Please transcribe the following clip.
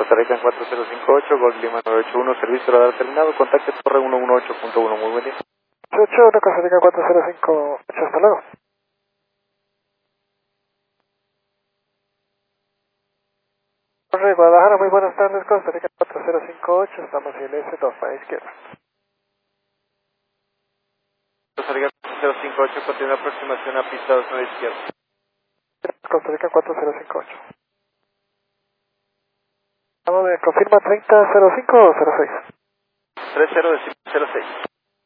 Costa Rica 4058, Gol Lima 981, servicio radar terminado, contacte torre 118.1, muy buen día. 81, Costa Rica 4058, hasta luego. Torre Guadalajara, muy buenas tardes, Costa Rica 4058, estamos en el S2 para la izquierda. Costa Rica 4058, continúa aproximación a pista 2 a la izquierda. Costa Rica 4058. ¿Me confirma 3005 o 06? 3006.